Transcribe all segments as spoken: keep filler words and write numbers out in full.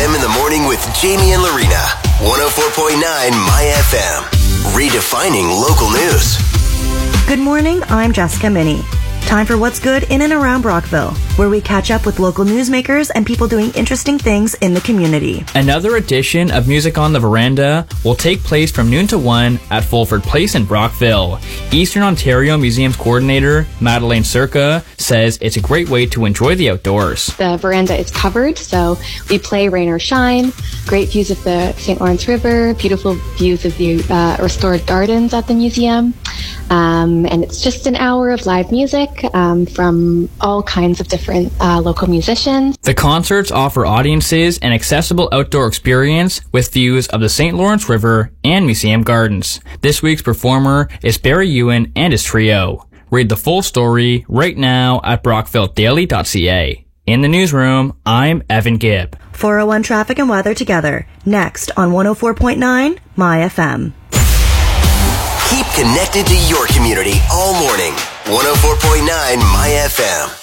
M in the morning with Jamie and Larina. one oh four point nine My F M. Redefining local news. Good morning, I'm Jessica Minnie. Time for What's Good in and around Brockville, where we catch up with local newsmakers and people doing interesting things in the community. Another edition of Music on the Veranda will take place from noon to one at Fulford Place in Brockville. Eastern Ontario Museums Coordinator Madeleine Circa says it's a great way to enjoy the outdoors. The veranda is covered, so we play rain or shine. Great views of the Saint Lawrence River, beautiful views of the uh, restored gardens at the museum. Um, and it's just an hour of live music um, from all kinds of different uh, local musicians. The concerts offer audiences an accessible outdoor experience with views of the Saint Lawrence River and museum gardens. This week's performer is Barry Ewan and his trio. Read the full story right now at brockville daily dot c a. In the newsroom, I'm Evan Gibb. four oh one Traffic and Weather together, next on one oh four point nine My F M. Keep connected to your community all morning. one oh four point nine My F M.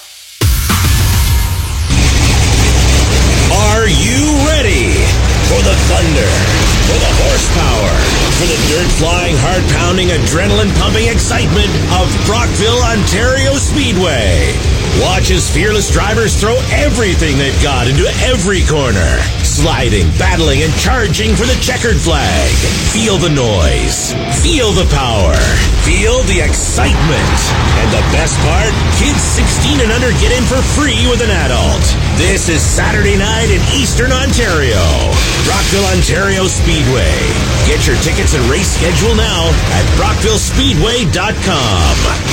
Are you ready for the thunder, for the horsepower, for the dirt-flying, heart-pounding, adrenaline-pumping excitement of Brockville, Ontario Speedway? Watch as fearless drivers throw everything they've got into every corner, sliding, battling, and charging for the checkered flag. Feel the noise. Feel the power. Feel the excitement. And the best part, kids sixteen and under get in for free with an adult. This is Saturday night in Eastern Ontario. Brockville, Ontario Speedway. Get your tickets and race schedule now at brockville speedway dot com.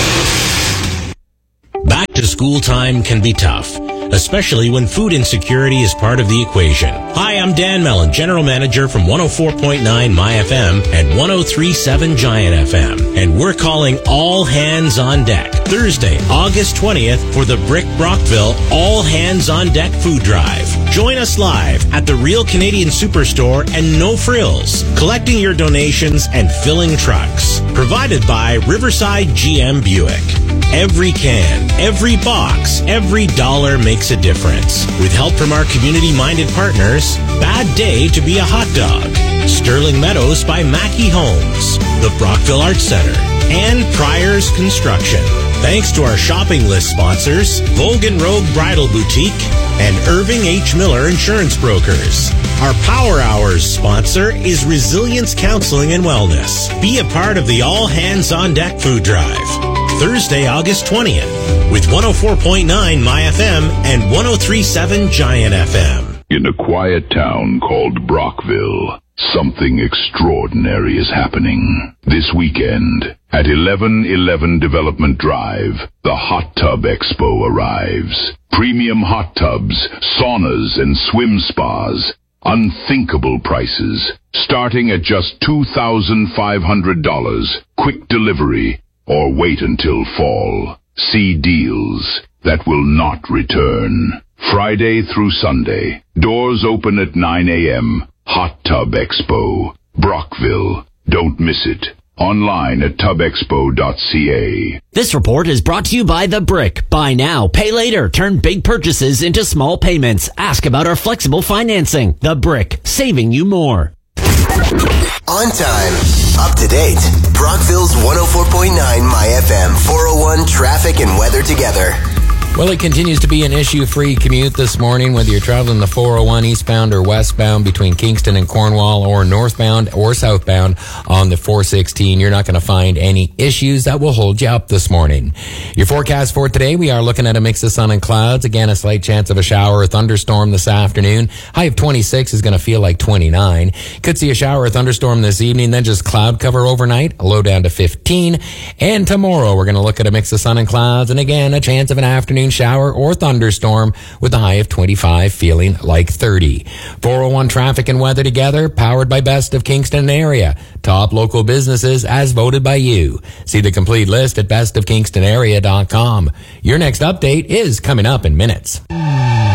Back to school time can be tough, especially when food insecurity is part of the equation. Hi, I'm Dan Mellon, General Manager from one oh four point nine My F M and one oh three point seven Giant F M. And we're calling all hands on deck Thursday, August twentieth for the Brick Brockville All Hands on Deck Food Drive. Join us live at the Real Canadian Superstore and No Frills, collecting your donations and filling trucks. Provided by Riverside G M Buick. Every can, every box, every dollar makes a difference. With help from our community-minded partners, Bad Day to be a Hot Dog, Sterling Meadows by Mackey Homes, the Brockville Arts Center, and Pryor's Construction. Thanks to our shopping list sponsors, Vogue and Rogue Bridal Boutique and Irving H. Miller Insurance Brokers. Our Power Hours sponsor is Resilience Counseling and Wellness. Be a part of the All Hands on Deck Food Drive. Thursday, August twentieth, with one oh four point nine My F M and one oh three point seven Giant F M. In a quiet town called Brockville, something extraordinary is happening. This weekend, at eleven eleven Development Drive, the Hot Tub Expo arrives. Premium hot tubs, saunas, and swim spas. Unthinkable prices, starting at just two thousand five hundred dollars. Quick delivery. Or wait until fall. See deals that will not return. Friday through Sunday. Doors open at nine a.m. Hot Tub Expo. Brockville. Don't miss it. Online at tub expo dot c a. This report is brought to you by The Brick. Buy now, pay later. Turn big purchases into small payments. Ask about our flexible financing. The Brick. Saving you more. On time, up to date. Brockville's one oh four point nine My F M, four oh one Traffic and Weather together. Well, it continues to be an issue-free commute this morning, whether you're traveling the four oh one eastbound or westbound between Kingston and Cornwall, or northbound or southbound on the four sixteen. You're not going to find any issues that will hold you up this morning. Your forecast for today, we are looking at a mix of sun and clouds. Again, a slight chance of a shower or thunderstorm this afternoon. High of twenty-six is going to feel like twenty-nine. Could see a shower or thunderstorm this evening, then just cloud cover overnight, a low down to fifteen. And tomorrow, we're going to look at a mix of sun and clouds, and again, a chance of an afternoon shower or thunderstorm with a high of twenty-five, feeling like thirty. four oh one Traffic and Weather together, powered by Best of Kingston Area. Top local businesses as voted by you. See the complete list at best of kingston area dot com. Your next update is coming up in minutes.